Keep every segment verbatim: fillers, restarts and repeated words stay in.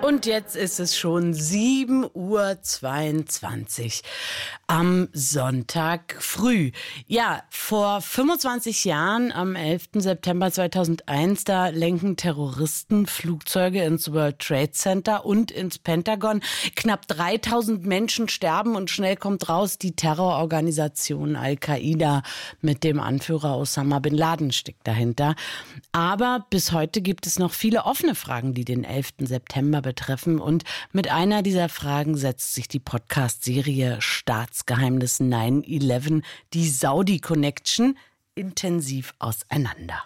Und jetzt ist es schon sieben Uhr zweiundzwanzig am Sonntag früh. Ja, vor fünfundzwanzig Jahren, am elften September zweitausendeins, da lenken Terroristen Flugzeuge ins World Trade Center und ins Pentagon. Knapp dreitausend Menschen sterben und schnell kommt raus, die Terrororganisation Al-Qaida mit dem Anführer Osama bin Laden steckt dahinter. Aber bis heute gibt es noch viele offene Fragen, die den elften September betreffen. Und mit einer dieser Fragen setzt sich die Podcast-Serie Staatsgeheimnis neun elf, die Saudi Connection, intensiv auseinander.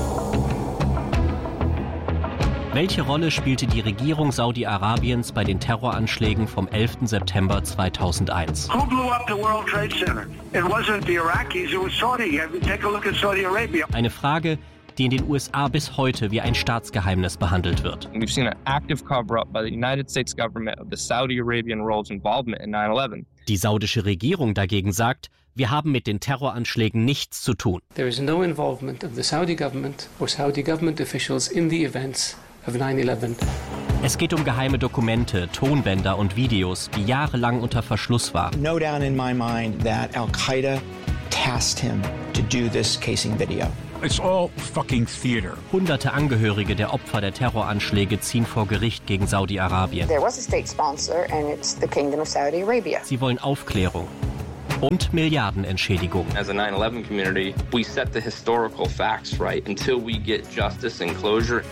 Welche Rolle spielte die Regierung Saudi-Arabiens bei den Terroranschlägen vom elften September zweitausendeins? Who blew up the World Trade Center? It wasn't the Iraqis, it was Saudi. Take a look at Saudi Arabia. Eine Frage, die in den U S A bis heute wie ein Staatsgeheimnis behandelt wird. We've seen an active cover-up by the United States government of the Saudi Arabian royals' involvement in nine eleven. Die saudische Regierung dagegen sagt, wir haben mit den Terroranschlägen nichts zu tun. There is no involvement of the Saudi government or Saudi government officials in the events of nine elf. Es geht um geheime Dokumente, Tonbänder und Videos, die jahrelang unter Verschluss waren. No doubt in my mind that Al-Qaeda tasked him to do this casing video. It's all fucking theater. Hunderte Angehörige der Opfer der Terroranschläge ziehen vor Gericht gegen Saudi-Arabien. There was a state sponsor and it's the Kingdom of Saudi Arabia. Sie wollen Aufklärung und Milliardenentschädigung. As a nine eleven community, we set the historical facts right until we get justice and closure.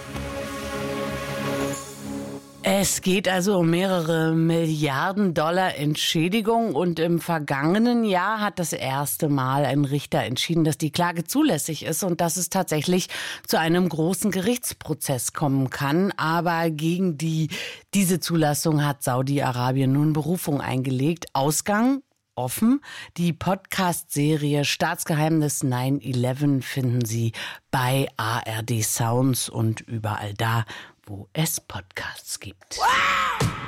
Es geht also um mehrere Milliarden Dollar Entschädigung und im vergangenen Jahr hat das erste Mal ein Richter entschieden, dass die Klage zulässig ist und dass es tatsächlich zu einem großen Gerichtsprozess kommen kann. Aber gegen die, diese Zulassung hat Saudi-Arabien nun Berufung eingelegt. Ausgang offen. Die Podcast-Serie Staatsgeheimnis neun elf finden Sie bei A R D Sounds und überall da, wo es Podcasts gibt. Wow!